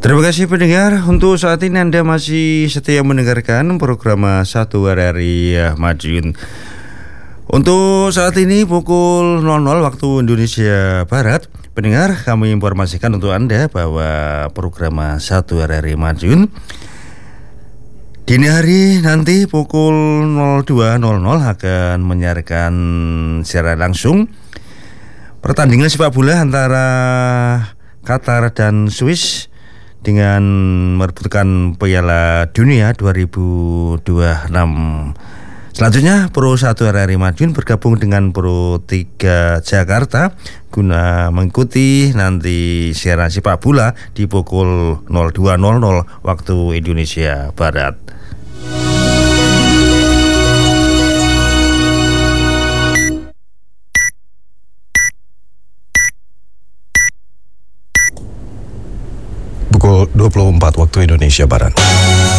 Terima kasih pendengar, untuk saat ini Anda masih setia mendengarkan program 1 RRI Madiun. Untuk saat ini pukul 00 waktu Indonesia Barat, pendengar, kami informasikan untuk Anda bahwa program 1 RRI Madiun dini hari nanti pukul 02.00 akan menyiarkan secara langsung pertandingan sepak bola antara Qatar dan Swiss dengan merebutkan Piala Dunia 2026. Selanjutnya Pro 1 RRI Madiun bergabung dengan Pro 3 Jakarta guna mengikuti nanti siaran sepak bola di pukul 02.00 waktu Indonesia Barat. Pukul 24 waktu Indonesia Barat.